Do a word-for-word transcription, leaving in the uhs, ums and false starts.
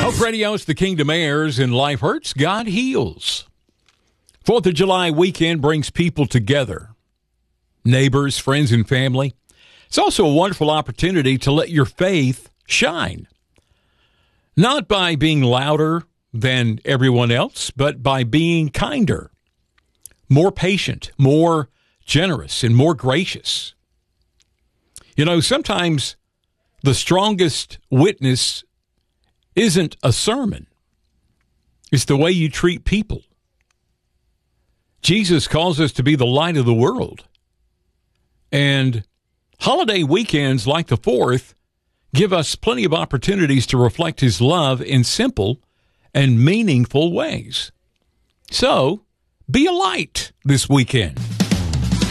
Hope Radio's The Kingdom Airs and Life Hurts, God Heals. Fourth of July weekend brings people together. Neighbors, friends, and family. It's also a wonderful opportunity to let your faith shine. Not by being louder than everyone else, but by being kinder, more patient, more generous, and more gracious. You know, sometimes the strongest witness isn't a sermon. It's the way you treat people. Jesus calls us to be the light of the world. And holiday weekends like the fourth give us plenty of opportunities to reflect his love in simple and meaningful ways. So, be a light this weekend.